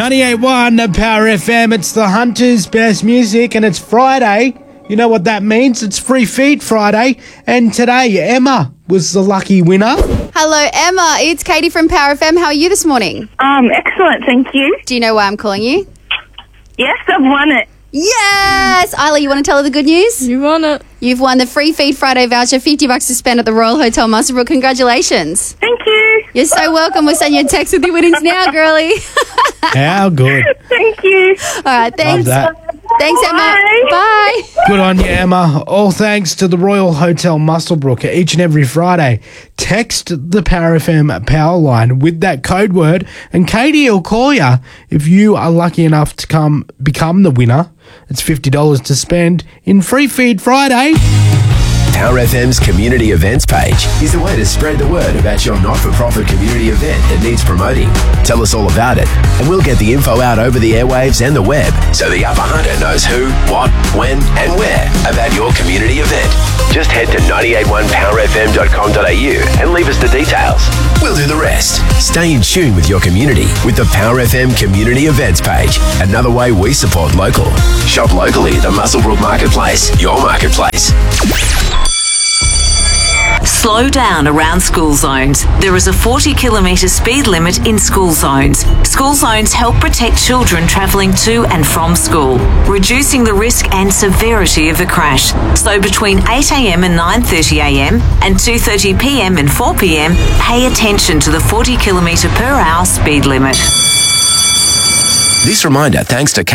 98.1 Power FM. It's the Hunter's Best Music, and it's Friday. You know what that means? It's Free Feed Friday, and today Emma was the lucky winner. Hello, Emma. It's Katie from Power FM. How are you this morning? Excellent, thank you. Do you know why I'm calling you? Yes, I've won it. Yes! Isla, you want to tell her the good news? You won it. You've won the Free Feed Friday voucher, $50 to spend at the Royal Hotel Muswellbrook. Congratulations. Thank you. You're so welcome. We'll send you a text with your winnings now, girlie. How good. Thank you. All right, thanks. Love that. Thanks, Emma. Bye. Good on you, Emma. All thanks to the Royal Hotel Muswellbrook each and every Friday. Text the Power FM power line with that code word, and Katie will call you if you are lucky enough to become the winner. It's $50 to spend in Free Feed Friday. Power FM's community events page is the way to spread the word about your not-for-profit community event that needs promoting. Tell us all about it, and we'll get the info out over the airwaves and the web, so the Upper Hunter knows who, what, when, and where about your community event. Just head to 981powerfm.com.au and leave us the details. We'll do the rest. Stay in tune with your community with the Power FM community events page. Another way we support local. Shop locally at the Muswellbrook Marketplace, your marketplace. Slow down around school zones. There is a 40-kilometre speed limit in school zones. School zones help protect children travelling to and from school, reducing the risk and severity of a crash. So between 8 a.m. and 9:30 a.m. and 2:30 p.m. and 4 p.m, pay attention to the 40 km/h speed limit. This reminder thanks to